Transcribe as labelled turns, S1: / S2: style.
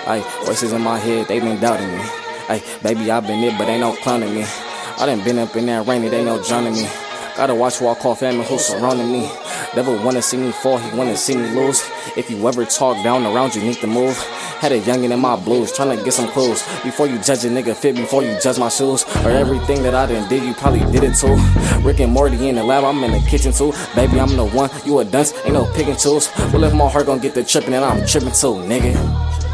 S1: Ay, voices in my head, they been doubting me. Ay, baby, I been it, but ain't no clowning me. I done been up in that rain, it ain't no drowning me. Gotta watch who I call family, who's surrounding me. Never wanna see me fall, he wanna see me lose. If you ever talk down around, you need to move. Had a youngin' in my blues, tryna get some clues. Before you judge a nigga fit, before you judge my shoes. Or everything that I done did, you probably did it too. Rick and Morty in the lab, I'm in the kitchen too. Baby, I'm the one, you a dunce, ain't no pick and choose. Well, if my heart gon' get the trippin', and I'm trippin' too, nigga.